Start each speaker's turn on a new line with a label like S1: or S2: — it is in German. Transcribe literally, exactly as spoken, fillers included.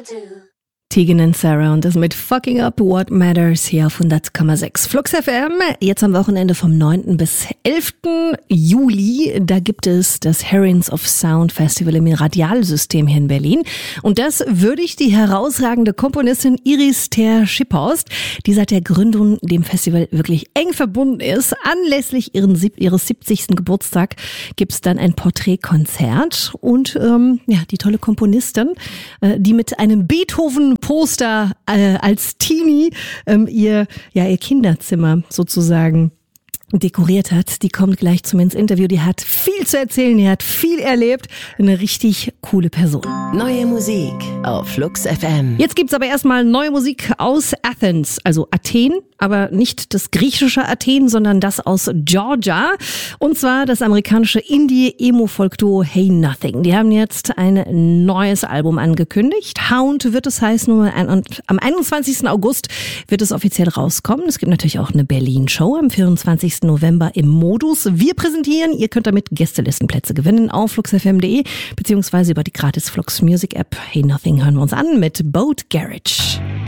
S1: Tegan and Sarah und das mit Fucking Up What Matters hier auf hundert Komma sechs Flux F M. Jetzt am Wochenende vom neunten bis elften Juli, da gibt es das Herons of Sound Festival im Radialsystem hier in Berlin. Und das würdigt die herausragende Komponistin Iris Ter-Schipphorst, die seit der Gründung dem Festival wirklich eng verbunden ist. Anlässlich ihren, ihres siebzigsten Geburtstag gibt es dann ein Porträtkonzert und ähm, ja, die tolle Komponistin, äh, die mit einem Beethoven Poster äh, als Teenie ähm, ihr, ja, ihr Kinderzimmer sozusagen dekoriert hat. Die kommt gleich zu mir ins Interview. Die hat viel zu erzählen, die hat viel erlebt. Eine richtig coole Person.
S2: Neue Musik auf Flux F M.
S1: Jetzt gibt's aber erstmal neue Musik aus Athens, also Athen, aber nicht das griechische Athen, sondern das aus Georgia. Und zwar das amerikanische Indie-Emo-Folk-Duo Hey Nothing. Die haben jetzt ein neues Album angekündigt. Hound wird es heißen und am einundzwanzigsten August wird es offiziell rauskommen. Es gibt natürlich auch eine Berlin-Show am vierundzwanzigsten November im Modus. Wir präsentieren, ihr könnt damit Gästelistenplätze gewinnen auf flux f m punkt de beziehungsweise über die gratis Flux Music App. Hey Nothing hören wir uns an mit Boat Garage.